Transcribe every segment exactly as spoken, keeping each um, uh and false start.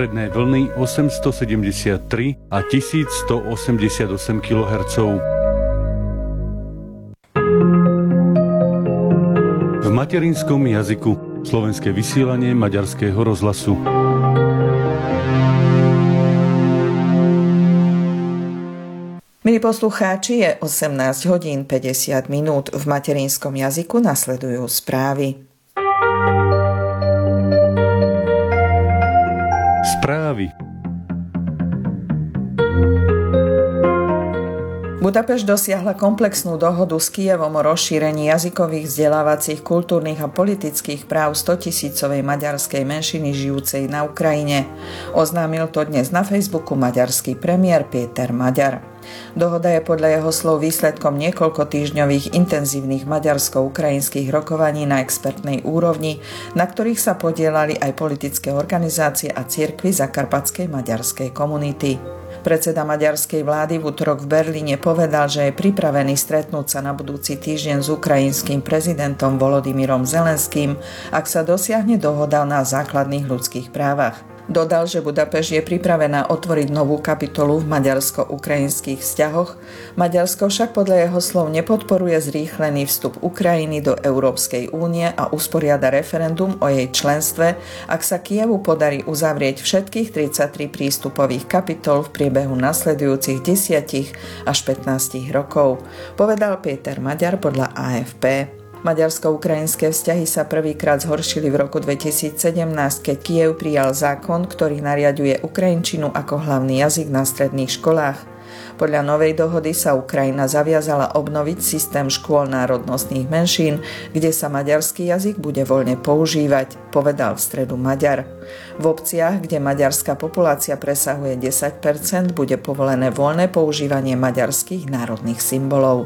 stredné vlny osemstosedemdesiattri a tisícstoosemdesiatosem kilohertzov. V materinskom jazyku slovenské vysielanie Maďarského rozhlasu. Milí poslucháči, je osemnásť hodín päťdesiat minút. V materinskom jazyku nasledujú správy. Správy. Budapešť dosiahla komplexnú dohodu s Kyjevom o rozšírení jazykových, vzdelávacích, kultúrnych a politických práv stotisícovej maďarskej menšiny žijúcej na Ukrajine. Oznámil to dnes na Facebooku maďarský premiér Péter Magyar. Dohoda je podľa jeho slov výsledkom niekoľko týždňových intenzívnych maďarsko-ukrajinských rokovaní na expertnej úrovni, na ktorých sa podielali aj politické organizácie a cirkvi zakarpatskej maďarskej komunity. Predseda maďarskej vlády v utorok v Berlíne povedal, že je pripravený stretnúť sa na budúci týždeň s ukrajinským prezidentom Volodymyrom Zelenským, ak sa dosiahne dohoda na základných ľudských právach. Dodal, že Budapešť je pripravená otvoriť novú kapitolu v maďarsko-ukrajinských vzťahoch. Maďarsko však podľa jeho slov nepodporuje zrýchlený vstup Ukrajiny do Európskej únie a usporiada referendum o jej členstve, ak sa Kyjevu podarí uzavrieť všetkých tridsaťtri prístupových kapitol v priebehu nasledujúcich desať až pätnásť rokov, povedal Péter Magyar podľa á ef pé. Maďarsko-ukrajinské vzťahy sa prvýkrát zhoršili v roku dvetisícsedemnásť, keď Kyjev prijal zákon, ktorý nariaďuje ukrajinčinu ako hlavný jazyk na stredných školách. Podľa novej dohody sa Ukrajina zaviazala obnoviť systém škôl národnostných menšín, kde sa maďarský jazyk bude voľne používať, povedal v stredu Magyar. V obciach, kde maďarská populácia presahuje desať percent, bude povolené voľné používanie maďarských národných symbolov.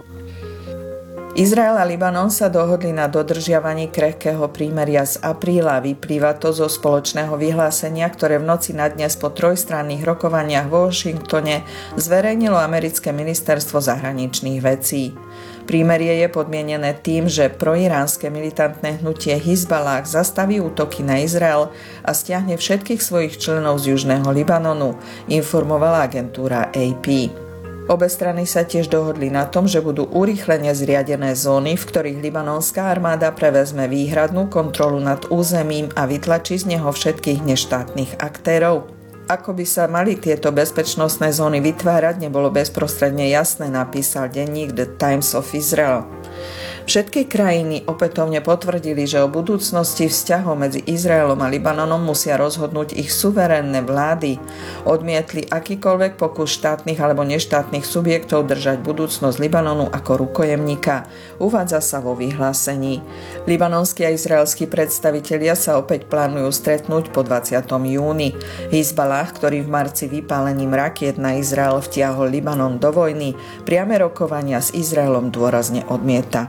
Izrael a Libanon sa dohodli na dodržiavaní krehkého prímeria z apríla. Vyplýva to zo spoločného vyhlásenia, ktoré v noci na dnes po trojstranných rokovaniach vo Washingtone zverejnilo americké ministerstvo zahraničných vecí. Prímerie je podmienené tým, že proiránske militantné hnutie Hizballah zastaví útoky na Izrael a stiahne všetkých svojich členov z južného Libanonu, informovala agentúra á pé. Obe strany sa tiež dohodli na tom, že budú urýchlene zriadené zóny, v ktorých libanonská armáda prevezme výhradnú kontrolu nad územím a vytlačí z neho všetkých neštátnych aktérov. Ako by sa mali tieto bezpečnostné zóny vytvárať, nebolo bezprostredne jasné, napísal denník The Times of Israel. Všetky krajiny opätovne potvrdili, že o budúcnosti vzťahov medzi Izraelom a Libanonom musia rozhodnúť ich suverénne vlády. Odmietli akýkoľvek pokus štátnych alebo neštátnych subjektov držať budúcnosť Libanonu ako rukojemníka, uvádza sa vo vyhlásení. Libanonskí a izraelskí predstavitelia sa opäť plánujú stretnúť po dvadsiatom júni. Hizballah, ktorý v marci vypálením rakiet na Izrael vtiahol Libanon do vojny, priame rokovania s Izraelom dôrazne odmieta.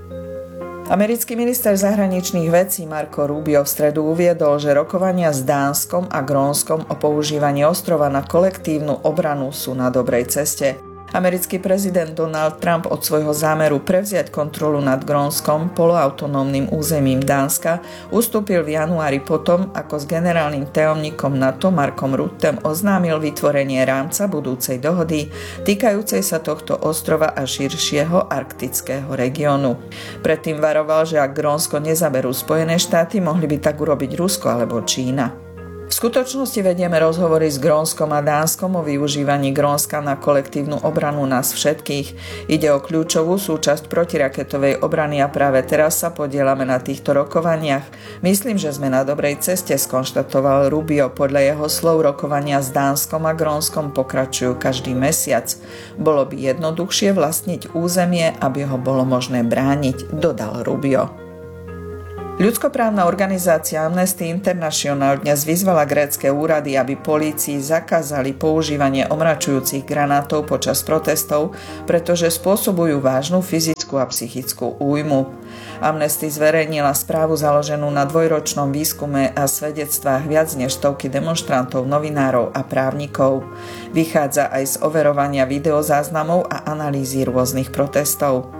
Americký minister zahraničných vecí Marco Rubio v stredu uviedol, že rokovania s Dánskom a Grónskom o používaní ostrova na kolektívnu obranu sú na dobrej ceste. Americký prezident Donald Trump od svojho zámeru prevziať kontrolu nad Grónskom, poloautonómnym územím Dánska, ustúpil v januári potom, ako s generálnym tajomníkom NATO Markom Ruttem oznámil vytvorenie rámca budúcej dohody týkajúcej sa tohto ostrova a širšieho arktického regiónu. Predtým varoval, že ak Grónsko nezaberú Spojené štáty, mohli by tak urobiť Rusko alebo Čína. V skutočnosti vedieme rozhovory s Grónskom a Dánskom o využívaní Grónska na kolektívnu obranu nás všetkých. Ide o kľúčovú súčasť protiraketovej obrany a práve teraz sa podielame na týchto rokovaniach. Myslím, že sme na dobrej ceste, skonštatoval Rubio. Podľa jeho slov rokovania s Dánskom a Grónskom pokračujú každý mesiac. Bolo by jednoduchšie vlastniť územie, aby ho bolo možné brániť, dodal Rubio. Ľudskoprávna organizácia Amnesty International dnes vyzvala grécke úrady, aby polícii zakázali používanie omračujúcich granátov počas protestov, pretože spôsobujú vážnu fyzickú a psychickú újmu. Amnesty zverejnila správu založenú na dvojročnom výskume a svedectvách viac než stovky demonštrantov, novinárov a právnikov. Vychádza aj z overovania videozáznamov a analýzy rôznych protestov.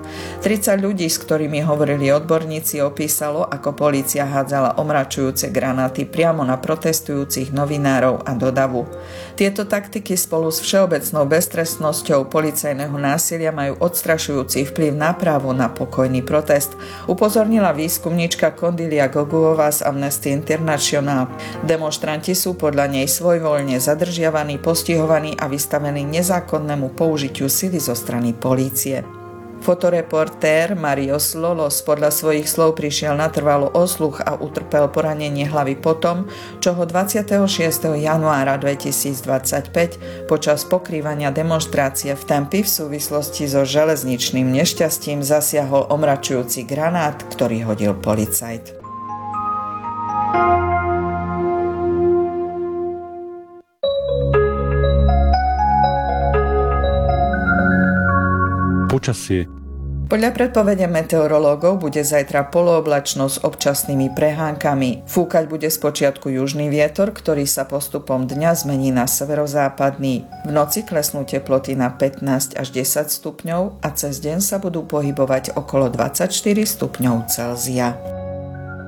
tridsať ľudí, s ktorými hovorili odborníci, opísalo, ako polícia hádzala omračujúce granáty priamo na protestujúcich novinárov a do davu. Tieto taktiky spolu s všeobecnou beztrestnosťou policajného násilia majú odstrašujúci vplyv na právo na pokojný protest, upozornila výskumníčka Kondilia Goguová z Amnesty International. Demonštranti sú podľa nej svojvoľne zadržiavaní, postihovaní a vystavení nezákonnému použitiu sily zo strany polície. Fotoreportér Marios Lolos podľa svojich slov prišiel natrvalo o sluch a utrpel poranenie hlavy potom, čo ho dvadsiateho šiesteho januára dvetisícdvadsaťpäť počas pokrývania demonštrácie v Tempi v súvislosti so železničným nešťastím zasiahol omračujúci granát, ktorý hodil policajt. Počasie. Podľa predpovede meteorológov bude zajtra polooblačno s občasnými prehánkami. Fúkať bude spočiatku južný vietor, ktorý sa postupom dňa zmení na severozápadný. V noci klesnú teploty na pätnásť až desať stupňov a cez deň sa budú pohybovať okolo dvadsaťštyri stupňov Celzia.